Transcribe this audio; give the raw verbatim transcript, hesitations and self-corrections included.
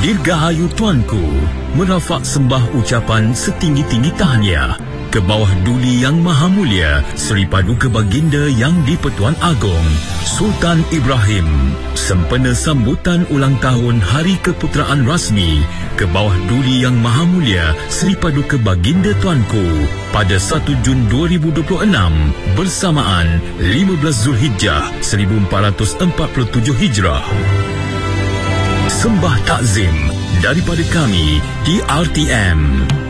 Dirgahayu Tuanku, merafak sembah ucapan setinggi-tinggi tahniah ke bawah Duli Yang Maha Mulia Seri Paduka Baginda Yang di-Pertuan Agong Sultan Ibrahim, sempena sambutan ulang tahun Hari Keputeraan Rasmi ke bawah Duli Yang Maha Mulia Seri Paduka Baginda Tuanku pada satu Jun dua ribu dua puluh enam bersamaan lima belas Zulhijjah seribu empat ratus empat puluh tujuh Hijrah. Sembah takzim daripada kami T R T M.